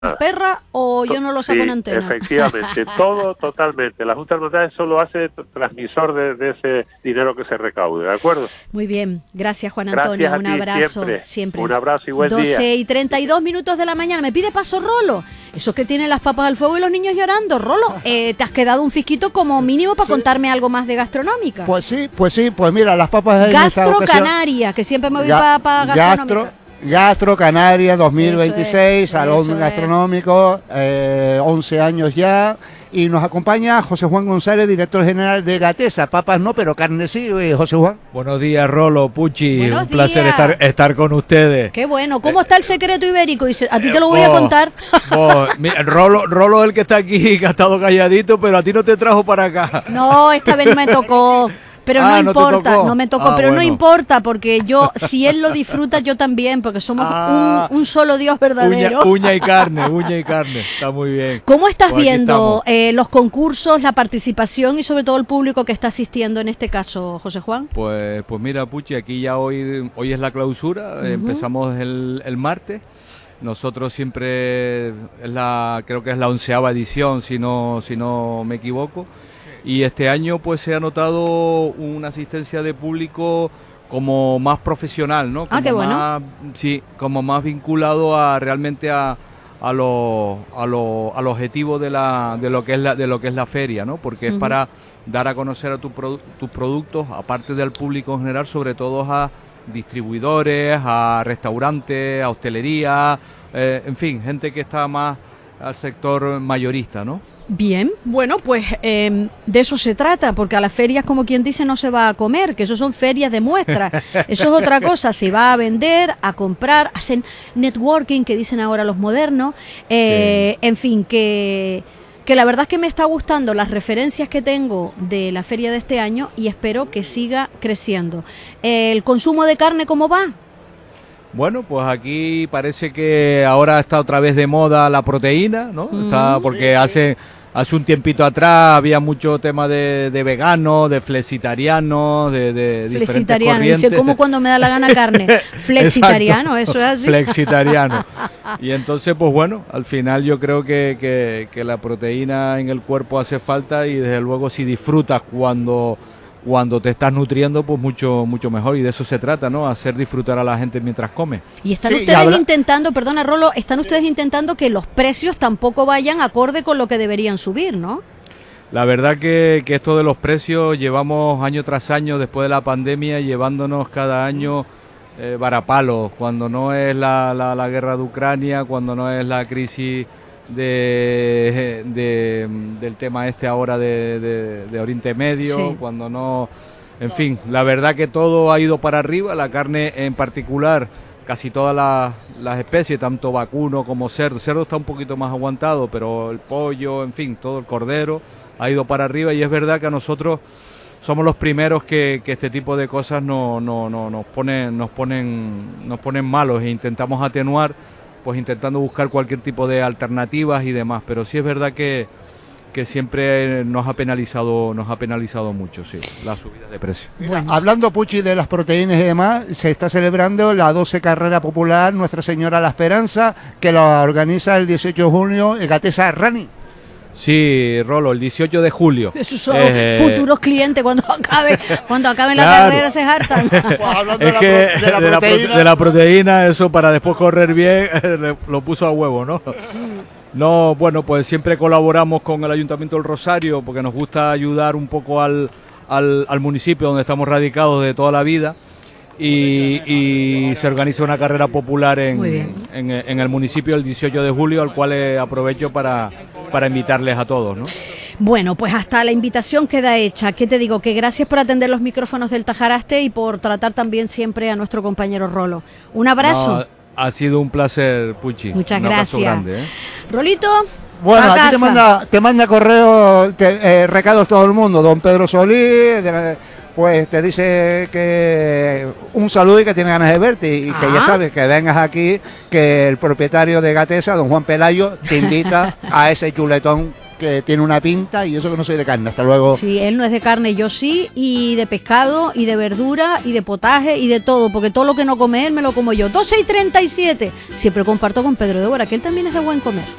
perra o yo no lo saco sí, en antena. Efectivamente, todo totalmente. La Junta de Hermandades solo hace transmisor de ese dinero que se recaude, ¿de acuerdo? Muy bien, gracias Juan Antonio, Gracias a un ti, abrazo siempre. Un abrazo y buen 12:32 de la mañana, me pide paso Rolo. Eso que tienen las papas al fuego y los niños llorando. Rolo, te has quedado un fisquito como mínimo para contarme algo más de gastronómica. Pues sí, pues mira, las papas en esa ocasión... Canaria, que siempre me voy para gastronómica. Gastro Canaria 2026, Salón Gastronómico, 11 años ya, y nos acompaña José Juan González, director general de Gatesa. Papas no, pero carne sí, José Juan. Buenos días, Rolo, Puchi, Buenos un placer días. estar con ustedes. Qué bueno, ¿cómo está el secreto ibérico? Y a ti te lo voy a contar. Mira, Rolo es el que está aquí, que ha estado calladito, pero a ti no te trajo para acá. No, esta vez me tocó. Pero no importa, tocó. no me tocó, pero bueno. No importa, porque yo, si él lo disfruta, yo también, porque somos un solo Dios verdadero. Uña y carne, está muy bien. ¿Cómo estás viendo los concursos, la participación y sobre todo el público que está asistiendo en este caso, José Juan? Pues mira, Puchi, aquí ya hoy es la clausura, empezamos el martes. Nosotros siempre creo que es la 11ª edición, si no me equivoco. Y este año pues se ha notado una asistencia de público como más profesional, ¿no? Como qué bueno. Como más vinculado realmente al objetivo de lo que es la feria, ¿no? Porque es para dar a conocer a tus productos, aparte del público en general, sobre todo a distribuidores, a restaurantes, a hostelería, en fin, gente que está más al sector mayorista, ¿no? Bien, bueno, pues de eso se trata, porque a las ferias, como quien dice, no se va a comer, que eso son ferias de muestra, eso es otra cosa, se va a vender, a comprar, hacen networking, que dicen ahora los modernos, en fin, que la verdad es que me está gustando las referencias que tengo de la feria de este año y espero que siga creciendo. ¿El consumo de carne cómo va? Bueno, pues aquí parece que ahora está otra vez de moda la proteína, ¿no? Está porque hace un tiempito atrás había mucho tema de veganos, de flexitarianos, de diferentes corrientes. Dice, ¿cómo cuando me da la gana carne? Flexitariano, eso es así. Flexitariano. Y entonces, pues bueno, al final yo creo que la proteína en el cuerpo hace falta y desde luego si disfrutas cuando te estás nutriendo, pues mucho mejor, y de eso se trata, ¿no? Hacer disfrutar a la gente mientras come. Y están ustedes intentando, perdona Rolo, están ustedes intentando que los precios tampoco vayan acorde con lo que deberían subir, ¿no? La verdad que esto de los precios llevamos año tras año, después de la pandemia, llevándonos cada año varapalos, cuando no es la guerra de Ucrania, cuando no es la crisis del tema ahora de Oriente Medio, cuando no, en fin, la verdad que todo ha ido para arriba, la carne en particular, casi todas las especies, tanto vacuno como cerdo está un poquito más aguantado, pero el pollo, en fin, todo el cordero ha ido para arriba, y es verdad que a nosotros somos los primeros que este tipo de cosas nos ponen malos, e intentamos atenuar, pues intentando buscar cualquier tipo de alternativas y demás, pero sí es verdad que siempre nos ha penalizado mucho, sí, la subida de precio. Bueno. Hablando, Puchi, de las proteínas y demás, se está celebrando la 12 Carrera Popular Nuestra Señora la Esperanza, que la organiza el 18 de junio el Gatesa Rani. Sí, Rolo, el 18 de julio. Esos son futuros clientes cuando acaben la carrera se hartan. Es que de la proteína, eso para después correr bien, lo puso a huevo, ¿no? No, bueno, pues siempre colaboramos con el Ayuntamiento del Rosario porque nos gusta ayudar un poco al municipio donde estamos radicados de toda la vida. Y se organiza una carrera popular en el municipio el 18 de julio, al cual aprovecho para invitarles a todos, ¿no? Bueno, pues hasta la invitación queda hecha. ¿Qué te digo? Que gracias por atender los micrófonos del Tajaraste y por tratar también siempre a nuestro compañero Rolo. Un abrazo. No, ha sido un placer, Puchi. Muchas gracias. Grande, Rolito. Bueno, aquí te manda correo, recados todo el mundo. Don Pedro Solís, pues te dice que un saludo y que tiene ganas de verte y que ya sabes que vengas aquí, que el propietario de Gatesa, don Juan Pelayo, te invita a ese chuletón que tiene una pinta, y eso que no soy de carne. Hasta luego. Sí, él no es de carne, yo sí, y de pescado, y de verdura, y de potaje, y de todo, porque todo lo que no come él me lo como yo. 12:37, siempre comparto con Pedro de Bora, que él también es de buen comer.